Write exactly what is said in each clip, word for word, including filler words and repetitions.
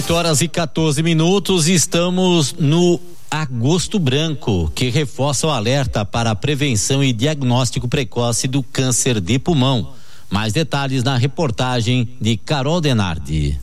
oito horas e quatorze minutos, estamos no Agosto Branco, que reforça o alerta para a prevenção e diagnóstico precoce do câncer de pulmão. Mais detalhes na reportagem de Carol Denardi.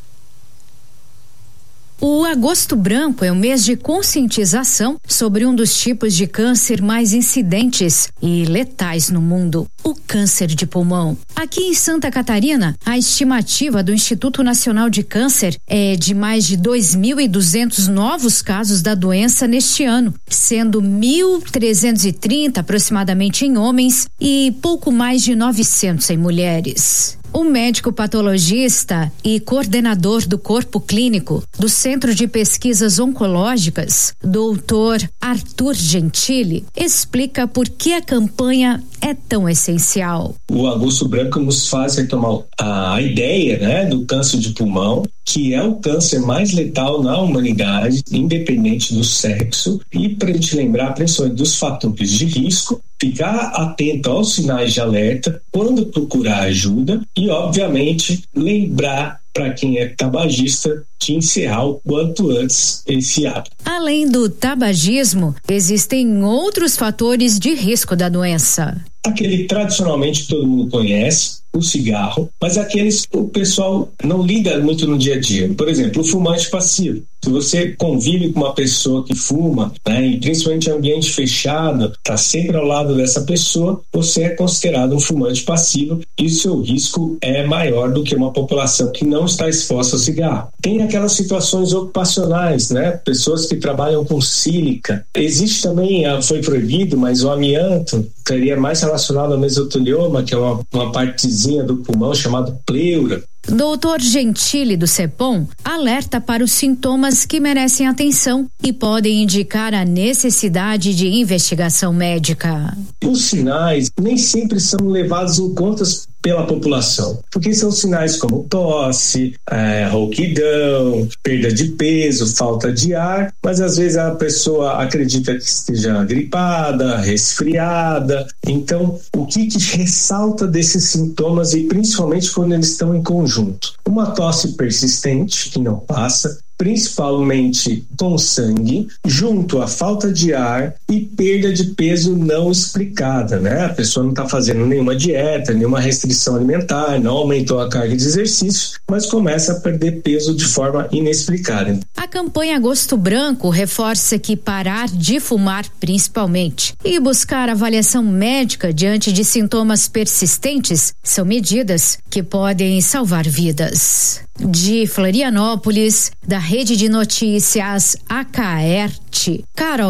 O Agosto Branco é um mês de conscientização sobre um dos tipos de câncer mais incidentes e letais no mundo, o câncer de pulmão. Aqui em Santa Catarina, a estimativa do Instituto Nacional de Câncer é de mais de dois mil e duzentos novos casos da doença neste ano, sendo mil trezentos e trinta aproximadamente em homens e pouco mais de novecentos em mulheres. O médico patologista e coordenador do corpo clínico do Centro de Pesquisas Oncológicas, doutor Arthur Gentili, explica por que a campanha é tão essencial. O Agosto Branco nos faz retomar a ideia, né, do câncer de pulmão, que é o câncer mais letal na humanidade, independente do sexo, e para a gente lembrar principalmente dos fatores de risco, ficar atento aos sinais de alerta quando procurar ajuda e, obviamente, lembrar para quem é tabagista de encerrar o quanto antes esse hábito. Além do tabagismo, existem outros fatores de risco da doença. Aquele tradicionalmente todo mundo conhece, o cigarro, mas aqueles que o pessoal não liga muito no dia a dia. Por exemplo, o fumante passivo. Se você convive com uma pessoa que fuma, né, e principalmente em ambiente fechado, está sempre ao lado dessa pessoa, você é considerado um fumante passivo e o seu risco é maior do que uma população que não está exposta ao cigarro. Tem aquelas situações ocupacionais, né? Pessoas que trabalham com sílica. Existe também, foi proibido, mas o amianto seria mais relacionado ao mesotelioma, que é uma, uma partezinha do pulmão chamado pleura. doutor Gentili do CEPOM alerta para os sintomas que merecem atenção e podem indicar a necessidade de investigação médica. Os sinais nem sempre são levados em conta pela população, porque são sinais como tosse, é, rouquidão, perda de peso, falta de ar, mas às vezes a pessoa acredita que esteja gripada, resfriada. Então, o que, que ressalta desses sintomas e principalmente quando eles estão em conjunto? Uma tosse persistente que não passa, principalmente com sangue, junto à falta de ar e perda de peso não explicada, né? A pessoa não está fazendo nenhuma dieta, nenhuma restrição alimentar, não aumentou a carga de exercício, mas começa a perder peso de forma inexplicada. A campanha Agosto Branco reforça que parar de fumar, principalmente, e buscar avaliação médica diante de sintomas persistentes são medidas que podem salvar vidas. De Florianópolis, da Rede de Notícias Acaerte, Carol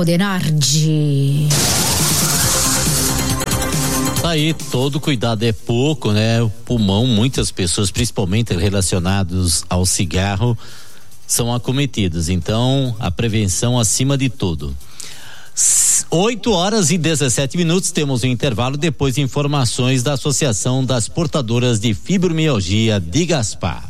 Denardi. Aí, todo cuidado é pouco, né? O pulmão, muitas pessoas, principalmente relacionados ao cigarro, são acometidos. Então, a prevenção acima de tudo. oito horas e dezessete minutos, temos um intervalo, depois informações da Associação das Portadoras de Fibromialgia de Gaspar.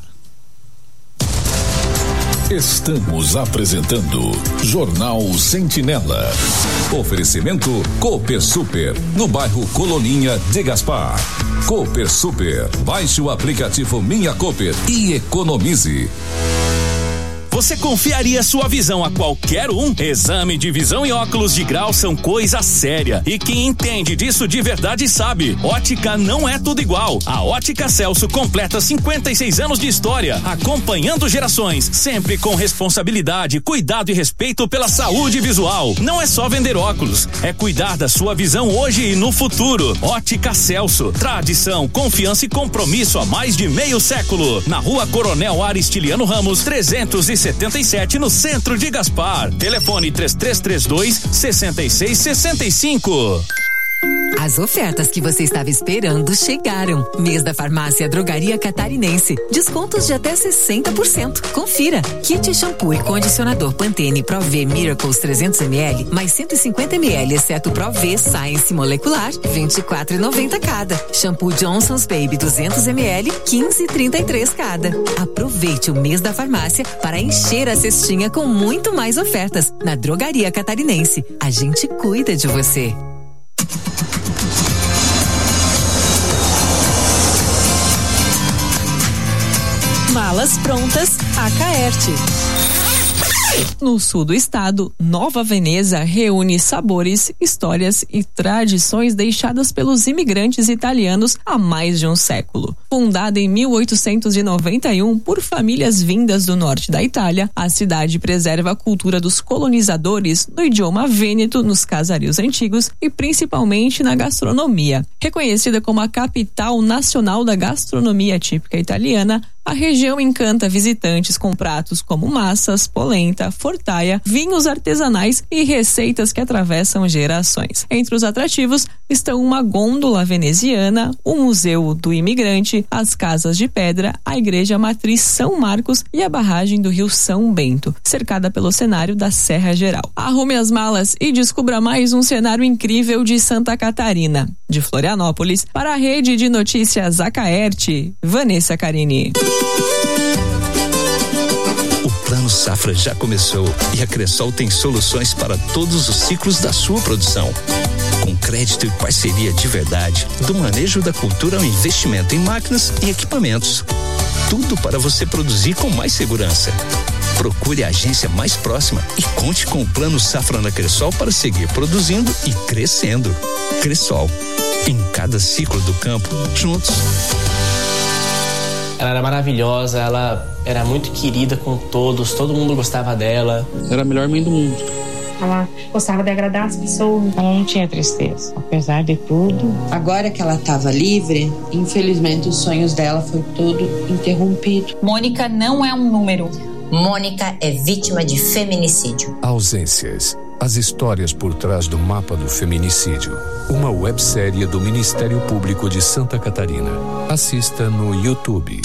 Estamos apresentando Jornal Sentinela. Oferecimento Cooper Super, no bairro Coloninha de Gaspar. Cooper Super, baixe o aplicativo Minha Cooper e economize. Você confiaria sua visão a qualquer um? Exame de visão e óculos de grau são coisa séria. E quem entende disso de verdade sabe. Ótica não é tudo igual. A Ótica Celso completa cinquenta e seis anos de história, acompanhando gerações, sempre com responsabilidade, cuidado e respeito pela saúde visual. Não é só vender óculos, é cuidar da sua visão hoje e no futuro. Ótica Celso, tradição, confiança e compromisso há mais de meio século. Na Rua Coronel Aristiliano Ramos, trezentos e setenta e sete, no centro de Gaspar. Telefone três três três dois, seis seis seis cinco. As ofertas que você estava esperando chegaram. Mês da Farmácia Drogaria Catarinense. Descontos de até sessenta por cento. Confira. Kit shampoo e condicionador Pantene Pro V Miracles trezentos mililitros mais cento e cinquenta mililitros, exceto Pro V Science Molecular, vinte e quatro reais e noventa centavos cada. Shampoo Johnson's Baby duzentos mililitros, quinze reais e trinta e três centavos cada. Aproveite o mês da farmácia para encher a cestinha com muito mais ofertas. Na Drogaria Catarinense. A gente cuida de você. Malas Todas prontas, Acaerte. No sul do estado, Nova Veneza reúne sabores, histórias e tradições deixadas pelos imigrantes italianos há mais de um século. Fundada em mil oitocentos e noventa e um por famílias vindas do norte da Itália, a cidade preserva a cultura dos colonizadores no idioma vêneto, nos casarios antigos e principalmente na gastronomia. Reconhecida como a capital nacional da gastronomia típica italiana, a região encanta visitantes com pratos como massas, polenta, fortaia, vinhos artesanais e receitas que atravessam gerações. Entre os atrativos estão uma gôndola veneziana, o Museu do Imigrante, as Casas de Pedra, a Igreja Matriz São Marcos e a barragem do Rio São Bento, cercada pelo cenário da Serra Geral. Arrume as malas e descubra mais um cenário incrível de Santa Catarina. De Florianópolis, para a Rede de Notícias Acaerte, Vanessa Carini. O Plano Safra já começou e a Cressol tem soluções para todos os ciclos da sua produção. Com crédito e parceria de verdade, do manejo da cultura ao investimento em máquinas e equipamentos. Tudo para você produzir com mais segurança. Procure a agência mais próxima e conte com o Plano Safra na Cressol para seguir produzindo e crescendo. Cressol, em cada ciclo do campo, juntos. Ela era maravilhosa, ela era muito querida com todos, todo mundo gostava dela. Era a melhor mãe do mundo. Ela gostava de agradar as pessoas. Ela não tinha tristeza, apesar de tudo. Agora que ela estava livre, infelizmente os sonhos dela foi todo interrompido. Mônica não é um número. Mônica é vítima de feminicídio. Ausências. As histórias por trás do mapa do feminicídio. Uma websérie do Ministério Público de Santa Catarina. Assista no YouTube.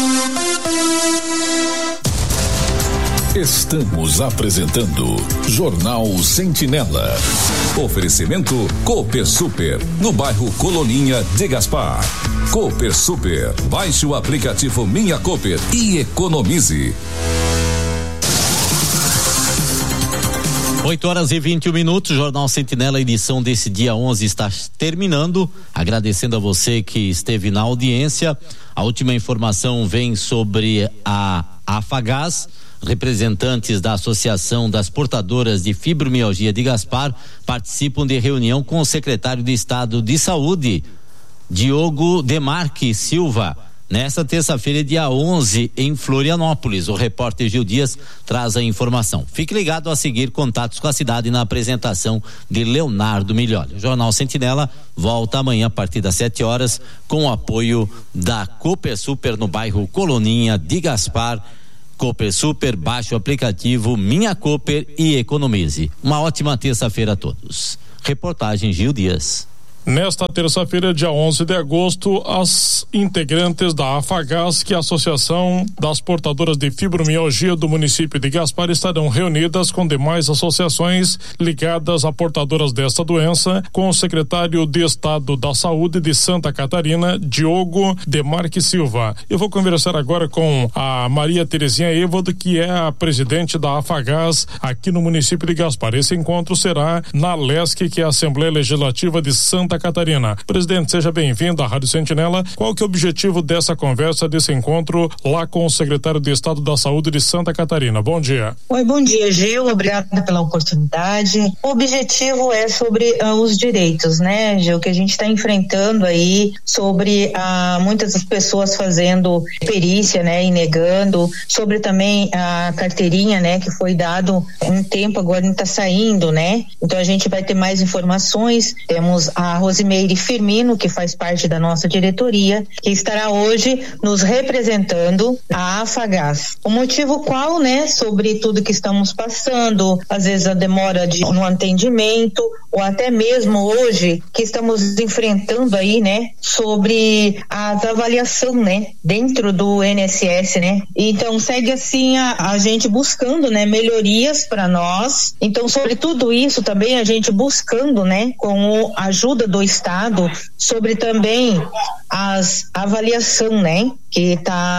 Estamos apresentando Jornal Sentinela. Oferecimento Cooper Super, no bairro Coloninha de Gaspar. Cooper Super, baixe o aplicativo Minha Cooper e economize. oito horas e vinte e um minutos, Jornal Sentinela, edição desse dia onze está terminando. Agradecendo a você que esteve na audiência. A última informação vem sobre a Afagás. Representantes da Associação das Portadoras de Fibromialgia de Gaspar participam de reunião com o secretário de Estado de Saúde, Diogo Demarque Silva, nesta terça-feira, dia onze, em Florianópolis. O repórter Gil Dias traz a informação. Fique ligado a seguir contatos com a cidade na apresentação de Leonardo Milholi. O Jornal Sentinela volta amanhã a partir das sete horas com o apoio da Cooper Super no bairro Coloninha de Gaspar. Cooper Super, baixe o aplicativo Minha Cooper e economize. Uma ótima terça-feira a todos. Reportagem Gil Dias. Nesta terça-feira, dia onze de agosto, as integrantes da Afagás, que é a Associação das Portadoras de Fibromialgia do município de Gaspar, estarão reunidas com demais associações ligadas a portadoras desta doença, com o secretário de Estado da Saúde de Santa Catarina, Diogo Demarque Silva. Eu vou conversar agora com a Maria Terezinha Evodo, que é a presidente da Afagás aqui no município de Gaspar. Esse encontro será na Lesc, que é a Assembleia Legislativa de Santa Catarina. Presidente, seja bem-vindo à Rádio Sentinela. Qual que é o objetivo dessa conversa, desse encontro lá com o secretário de Estado da Saúde de Santa Catarina? Bom dia. Oi, bom dia, Gil. Obrigada pela oportunidade. O objetivo é sobre uh, os direitos, né, Gil, que a gente está enfrentando aí sobre uh, muitas das pessoas fazendo perícia, né, e negando, sobre também a carteirinha, né, que foi dado um tempo, agora não está saindo, né? Então a gente vai ter mais informações. Temos a Rosimeire Firmino, que faz parte da nossa diretoria, que estará hoje nos representando a Afagás. O motivo qual, né, sobre tudo que estamos passando, às vezes a demora de, no atendimento, ou até mesmo hoje, que estamos enfrentando aí, né, sobre as avaliação, né, dentro do I N S S, né. Então segue assim a, a gente buscando, né, melhorias para nós. Então sobre tudo isso também a gente buscando, né, com a ajuda do Estado, sobre também as avaliação, né, que está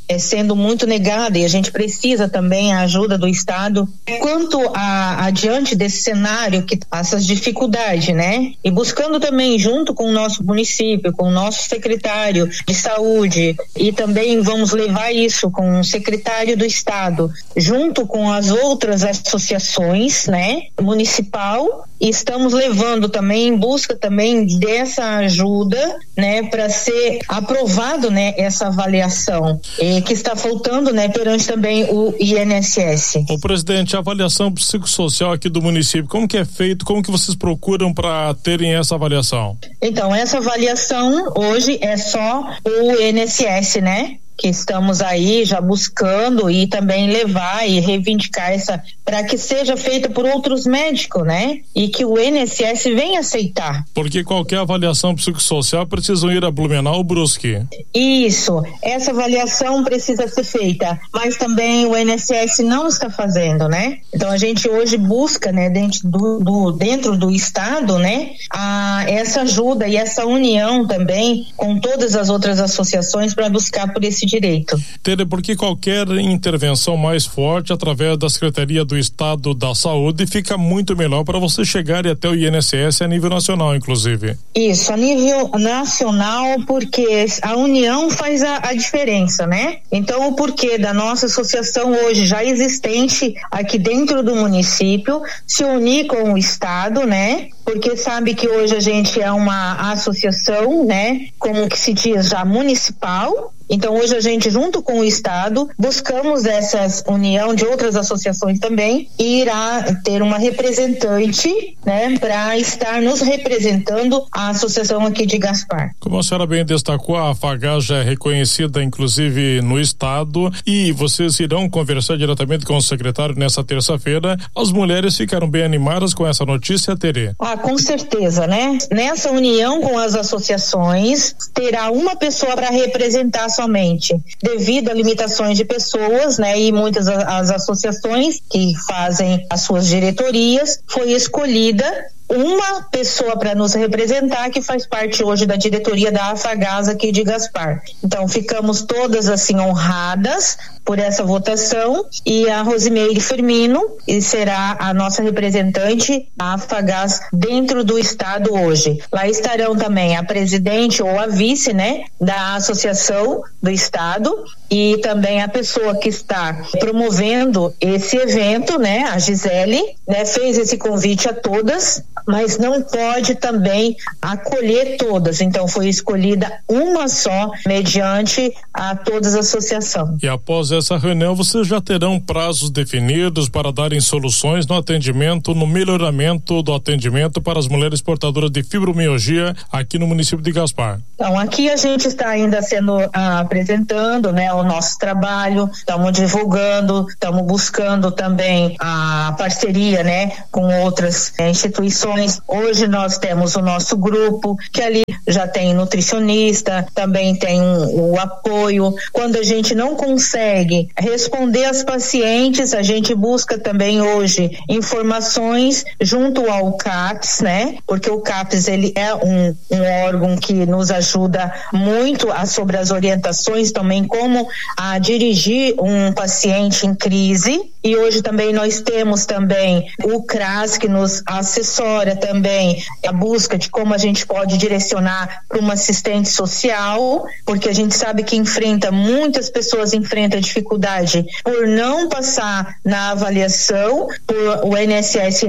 é, sendo muito negada, e a gente precisa também a ajuda do Estado quanto a, a diante desse cenário, que essas dificuldades, né? E buscando também junto com o nosso município, com o nosso secretário de saúde, e também vamos levar isso com o secretário do Estado, junto com as outras associações, né, municipal, e estamos levando também em busca também dessa ajuda, né, para ser aprovado, né, essa avaliação eh, que está faltando, né, perante também o I N S S. O presidente, a avaliação psicossocial aqui do município, como que é feito, como que vocês procuram para terem essa avaliação? Então, essa avaliação hoje é só o I N S S, né? Que estamos aí já buscando e também levar e reivindicar essa, para que seja feita por outros médicos, né? E que o I N S S venha aceitar. Porque qualquer avaliação psicossocial precisam ir a Blumenau ou Brusque. Isso, essa avaliação precisa ser feita, mas também o I N S S não está fazendo, né? Então a gente hoje busca, né, dentro do, do, dentro do estado, né, a, essa ajuda e essa união também com todas as outras associações para buscar por esse direito. Tere, porque qualquer intervenção mais forte através da Secretaria do Estado da Saúde fica muito melhor para você chegar até o I N S S a nível nacional, inclusive. Isso, a nível nacional, porque a união faz a, a diferença, né? Então, o porquê da nossa associação hoje já existente aqui dentro do município se unir com o Estado, né? Porque sabe que hoje a gente é uma associação, né? Como que se diz já municipal. Então hoje a gente, junto com o Estado, buscamos essa união de outras associações também e irá ter uma representante, né, para estar nos representando a associação aqui de Gaspar. Como a senhora bem destacou, a Afagás já é reconhecida inclusive no Estado e vocês irão conversar diretamente com o secretário nessa terça-feira. As mulheres ficaram bem animadas com essa notícia, Tere? Ah, com certeza, né? Nessa união com as associações, terá uma pessoa para representar somente, devido a limitações de pessoas, né, e muitas as associações que fazem as suas diretorias, foi escolhida uma pessoa para nos representar, que faz parte hoje da diretoria da Afagás aqui de Gaspar. Então ficamos todas assim honradas por essa votação, e a Rosimeire Firmino será a nossa representante da Afagás dentro do estado hoje. Lá estarão também a presidente ou a vice, né, da associação do estado, e também a pessoa que está promovendo esse evento, né, a Gisele, né, fez esse convite a todas, mas não pode também acolher todas, então foi escolhida uma só, mediante a todas as associações. E após essa reunião, vocês já terão prazos definidos para darem soluções no atendimento, no melhoramento do atendimento para as mulheres portadoras de fibromialgia aqui no município de Gaspar? Então, aqui a gente está ainda sendo ah, apresentando, né, o nosso trabalho, estamos divulgando, estamos buscando também a parceria, né, com outras eh, instituições. Hoje nós temos o nosso grupo, que ali já tem nutricionista, também tem um, o apoio. Quando a gente não consegue responder às pacientes, a gente busca também hoje informações junto ao CAPS, né? Porque o CAPS, ele é um, um órgão que nos ajuda muito a, sobre as orientações também, como a dirigir um paciente em crise. E hoje também nós temos também o CRAS, que nos assessora também a busca de como a gente pode direcionar para uma assistente social, porque a gente sabe que enfrenta, muitas pessoas enfrentam dificuldade por não passar na avaliação, por o I N S S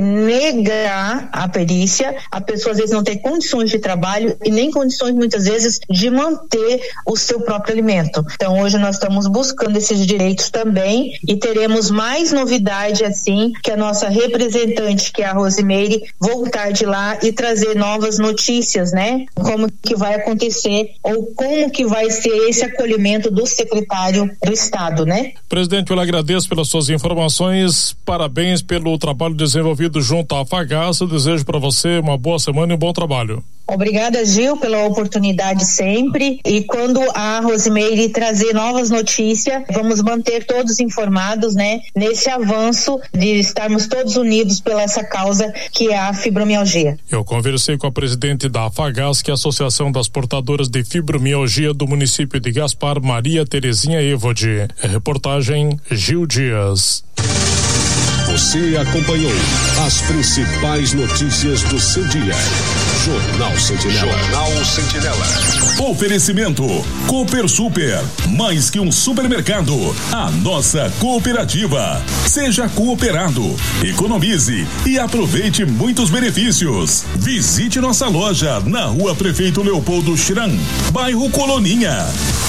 negar a perícia, a pessoa às vezes não tem condições de trabalho e nem condições muitas vezes de manter o seu próprio alimento. Então hoje nós estamos buscando esses direitos também e teremos mais novidade assim, que a nossa representante, que é a Rosimeire, voltar de lá e trazer novas notícias, né? Como que vai acontecer ou como que vai ser esse acolhimento do secretário do Estado, né? Presidente, eu lhe agradeço pelas suas informações, parabéns pelo trabalho desenvolvido junto à Afagás. Eu desejo para você uma boa semana e um bom trabalho. Obrigada, Gil, pela oportunidade sempre. E quando a Rosimeire trazer novas notícias, vamos manter todos informados, né, nesse avanço de estarmos todos unidos pela essa causa que é a fibromialgia. Eu conversei com a presidente da AFAGAS, que é a Associação das Portadoras de Fibromialgia do município de Gaspar, Maria Terezinha Evode. Reportagem Gil Dias. Você acompanhou as principais notícias do seu dia. Jornal Sentinela. Jornal Sentinela. Oferecimento Cooper Super, mais que um supermercado, a nossa cooperativa. Seja cooperado, economize e aproveite muitos benefícios. Visite nossa loja na Rua Prefeito Leopoldo Schramm, bairro Coloninha.